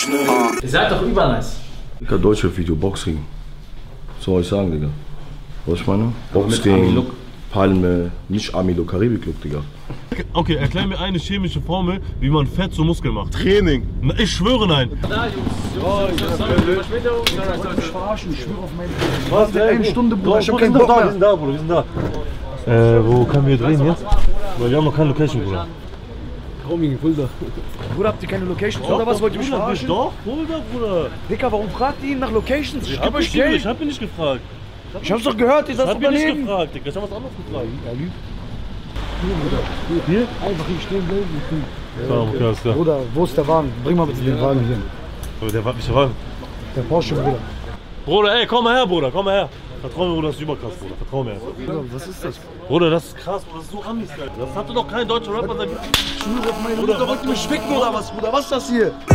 Ihr seid doch übernice. Digga, Deutschrap-Video, Boxring. Was soll ich sagen, Digga? Was ich meine? Boxring, Palme, nicht Army-Look, Karibik-Look, Digga. Okay, erklär mir eine chemische Formel, wie man Fett zu Muskeln macht. Training. Na, ich schwöre nein. Da, Jungs. Ich verarschen, ich schwöre auf meine. Was? Eine Stunde, Bruder. Ich hab Wir keinen sind Bock da, mehr. wir sind da, Bruder, wir sind da. Wo können wir drehen jetzt? Weil wir haben noch keine Location, Bruder. Roaming, Fulda. Bruder, habt ihr keine Locations oder was? Wollt ihr mich verarschen? Doch, Fulda, Bruder. Dicker, warum fragt ihr ihn nach Locations? Ich geb euch Ich Geld. hab ihn nicht gefragt. Ich hab's doch gehört, ihr Ich seid hab ihn nicht Unternehmen. gefragt, Digga. Ich hab was anderes gefragt. Er lügt. Hier? Einfach hier stehen bleiben. Ja, okay, alles klar. Bruder, wo ist der Wagen? Bring mal bitte den Wagen hier. Aber der war nicht der Wagen. Der Porsche, Bruder. Bruder, ey, komm mal her, Bruder, komm mal her. Vertrau mir, Bruder, das ist überkrass, Bruder. Vertrau mir. Bruder, was ist das? Bruder, das ist krass, Bruder, das ist so Amis, Alter. Das hatte doch kein deutscher Rapper seit. Schwöre auf meine Mutter, wollt ihr mich ficken oder was, Bruder? Was ist das hier?